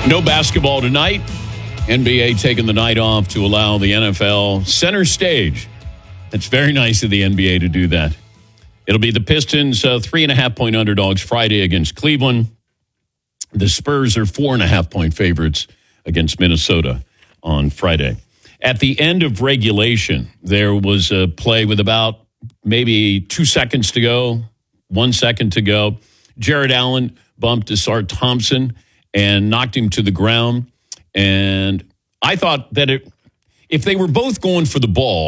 No basketball tonight. NBA taking the night off to allow the NFL center stage. It's very nice of the NBA to do that. It'll be the Pistons 3.5-point underdogs Friday against Cleveland. The Spurs are 4.5-point favorites against Minnesota on Friday. At the end of regulation, there was a play with about maybe 2 seconds to go, 1 second to go. Jared Allen bumped Asar Thompson and knocked him to the ground. And I thought that if they were both going for the ball,